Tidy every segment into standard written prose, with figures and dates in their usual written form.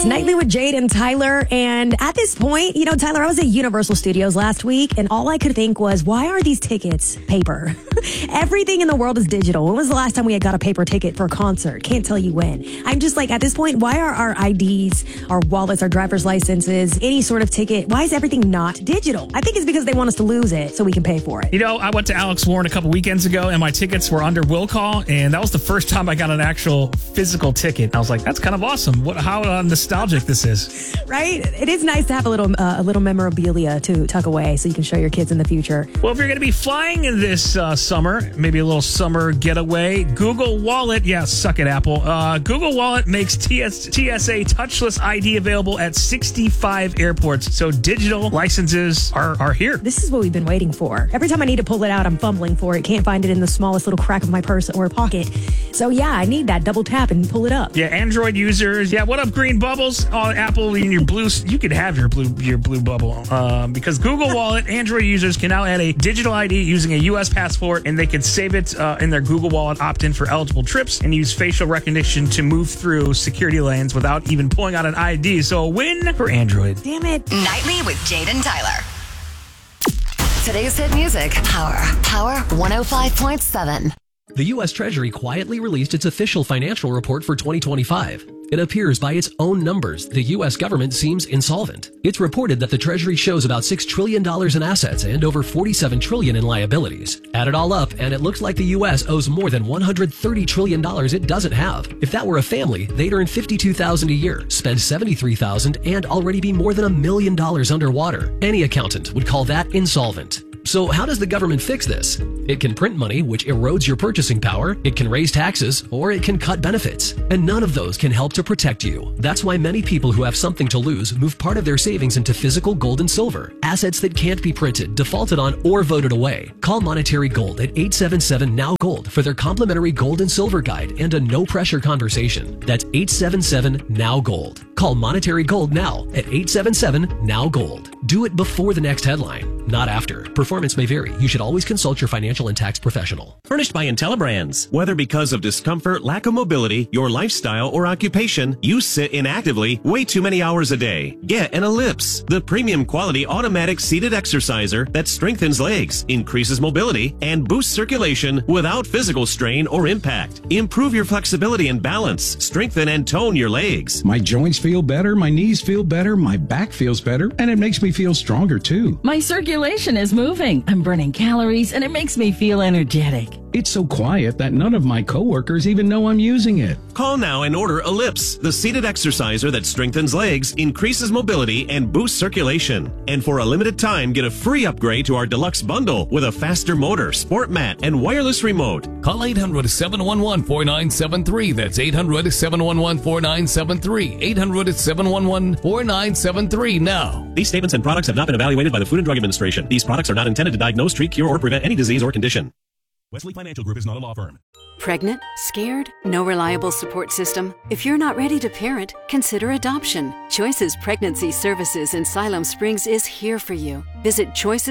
It's Nightly with Jade and Tyler. And at this point, Tyler, I was at Universal Studios last week, and all I could think was, why are these tickets paper? Everything in the world is digital. When was the last time we had got a paper ticket for a concert? Can't tell you when. I'm just like, at this point, why are our IDs, our wallets, our driver's licenses, any sort of ticket, why is everything not digital? I think it's because they want us to lose it so we can pay for it. I went to Alex Warren a couple weekends ago, and my tickets were under will call, and that was the first time I got an actual physical ticket. I was like, that's kind of awesome. How nostalgic this is. Right? It is nice to have a little memorabilia to tuck away so you can show your kids in the future. Well, if you're going to be flying this summer, maybe a little summer getaway, Google Wallet, suck it, Apple. Google Wallet makes TSA touchless ID available at 65 airports. So digital licenses are here. This is what we've been waiting for. Every time I need to pull it out, I'm fumbling for it. Can't find it in the smallest little crack of my purse or pocket. So I need that double tap and pull it up. Yeah, Android users. Yeah, what up, Green Bubbles? On Apple, in your blue, you could have your blue bubble. Because Google Wallet, Android users can now add a digital ID using a U.S. passport, and they can save it in their Google Wallet, opt in for eligible trips, and use facial recognition to move through security lanes without even pulling out an ID. So a win for Android. Damn it. Nightly with Jade and Tyler. Today's hit music, Power 105.7. The U.S. Treasury quietly released its official financial report for 2025. It appears by its own numbers, the U.S. government seems insolvent. It's reported that the Treasury shows about $6 trillion in assets and over $47 trillion in liabilities. Add it all up, and it looks like the U.S. owes more than $130 trillion it doesn't have. If that were a family, they'd earn $52,000 a year, spend $73,000, and already be more than $1 million underwater. Any accountant would call that insolvent. So how does the government fix this? It can print money, which erodes your purchasing power, it can raise taxes, or it can cut benefits. And none of those can help to protect you. That's why many people who have something to lose move part of their savings into physical gold and silver, assets that can't be printed, defaulted on, or voted away. Call Monetary Gold at 877-NOW-GOLD for their complimentary gold and silver guide and a no-pressure conversation. That's 877-NOW-GOLD. Call Monetary Gold now at 877-NOW-GOLD. Do it before the next headline, not after. Performance may vary. You should always consult your financial and tax professional. Furnished by IntelliBrands. Whether because of discomfort, lack of mobility, your lifestyle, or occupation, you sit inactively way too many hours a day. Get an Ellipse, the premium quality automatic seated exerciser that strengthens legs, increases mobility, and boosts circulation without physical strain or impact. Improve your flexibility and balance. Strengthen and tone your legs. My joints feel better, my knees feel better, my back feels better, and it makes me feel stronger too. My circulation is moving. I'm burning calories, and it makes me feel energetic. It's so quiet that none of my coworkers even know I'm using it. Call now and order Ellipse, the seated exerciser that strengthens legs, increases mobility, and boosts circulation. And for a limited time, get a free upgrade to our deluxe bundle with a faster motor, sport mat, and wireless remote. Call 800-711-4973. That's 800-711-4973. 800-711-4973 now. These statements and products have not been evaluated by the Food and Drug Administration. These products are not intended to diagnose, treat, cure, or prevent any disease or condition. Wesley Financial Group is not a law firm. Pregnant? Scared? No reliable support system? If you're not ready to parent, consider adoption. Choices Pregnancy Services in Siloam Springs is here for you. Visit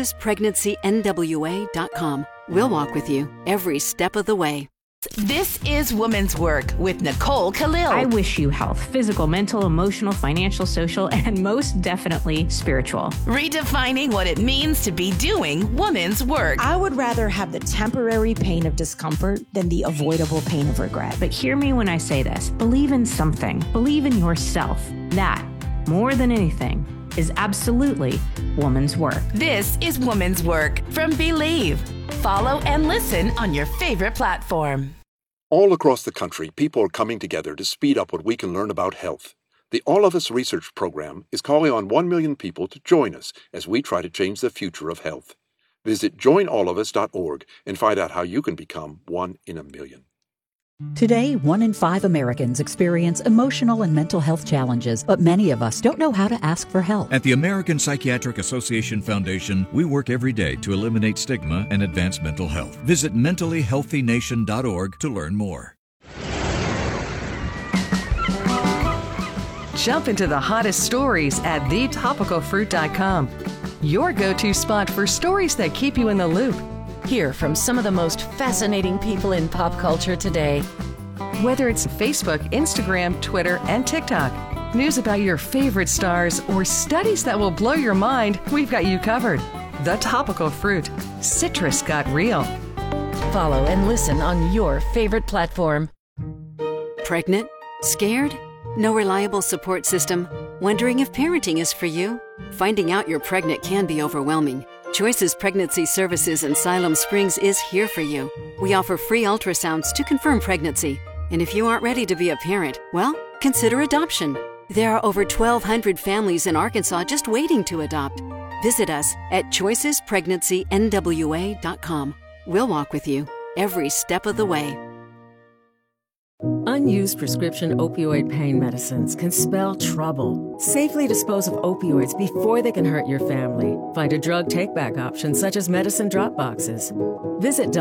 choicespregnancy.nwa.com. We'll walk with you every step of the way. This is Women's Work with Nicole Khalil. I wish you health, physical, mental, emotional, financial, social, and most definitely spiritual. Redefining what it means to be doing women's work. I would rather have the temporary pain of discomfort than the avoidable pain of regret. But hear me when I say this. Believe in something. Believe in yourself. That, more than anything, is absolutely woman's work. This is Woman's Work from Believe. Follow and listen on your favorite platform. All across the country, people are coming together to speed up what we can learn about health. The All of Us Research Program is calling on 1 million people to join us as we try to change the future of health. Visit joinallofus.org and find out how you can become 1 in a million. Today, 1 in 5 Americans experience emotional and mental health challenges, but many of us don't know how to ask for help. At the American Psychiatric Association Foundation, we work every day to eliminate stigma and advance mental health. Visit mentallyhealthynation.org to learn more. Jump into the hottest stories at thetopicalfruit.com. Your go-to spot for stories that keep you in the loop. Hear from some of the most fascinating people in pop culture today. Whether it's Facebook, Instagram, Twitter, and TikTok, News about your favorite stars or studies that will blow your mind, we've got you covered. The Topical Fruit. Citrus got real. Follow and listen on your favorite platform. Pregnant? Scared? No reliable support system? Wondering if parenting is for you? Finding out you're pregnant can be overwhelming. Choices Pregnancy Services in Siloam Springs is here for you. We offer free ultrasounds to confirm pregnancy. And if you aren't ready to be a parent, well, consider adoption. There are over 1,200 families in Arkansas just waiting to adopt. Visit us at choicespregnancy.nwa.com. We'll walk with you every step of the way. Unused prescription opioid pain medicines can spell trouble. Safely dispose of opioids before they can hurt your family. Find a drug take-back option such as medicine drop boxes. Visit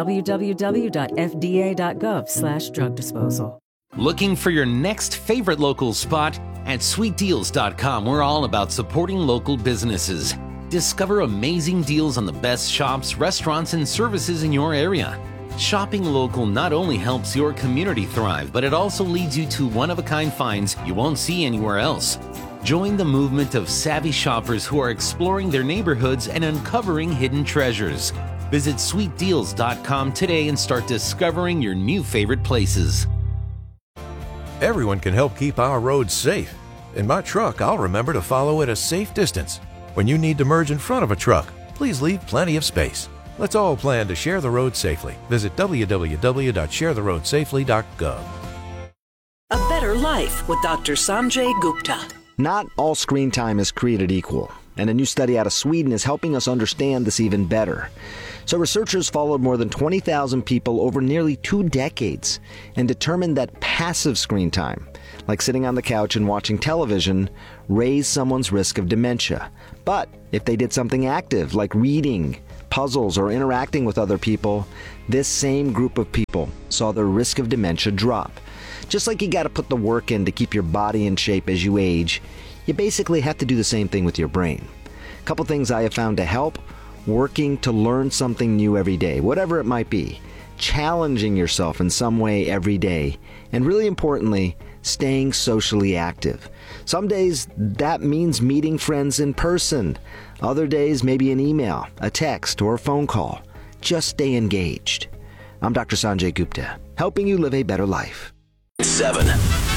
www.fda.gov/drug disposal. Looking for your next favorite local spot? At sweetdeals.com, we're all about supporting local businesses. Discover amazing deals on the best shops, restaurants, and services in your area. Shopping local not only helps your community thrive, but it also leads you to one-of-a-kind finds you won't see anywhere else. Join the movement of savvy shoppers who are exploring their neighborhoods and uncovering hidden treasures. Visit sweetdeals.com today and start discovering your new favorite places. Everyone can help keep our roads safe. In my truck, I'll remember to follow at a safe distance. When you need to merge in front of a truck, please leave plenty of space. Let's all plan to share the road safely. Visit www.sharetheroadsafely.gov. A Better Life with Dr. Sanjay Gupta. Not all screen time is created equal, and a new study out of Sweden is helping us understand this even better. So researchers followed more than 20,000 people over nearly 2 decades and determined that passive screen time, like sitting on the couch and watching television, raised someone's risk of dementia. But if they did something active, like reading, puzzles, or interacting with other people, this same group of people saw their risk of dementia drop. Just like you got to put the work in to keep your body in shape as you age, you basically have to do the same thing with your brain. A couple things I have found to help: working to learn something new every day, whatever it might be, challenging yourself in some way every day, and really importantly, staying socially active. Some days that means meeting friends in person. Other days, maybe an email, a text, or a phone call. Just stay engaged. I'm Dr. Sanjay Gupta, helping you live a better life. 7.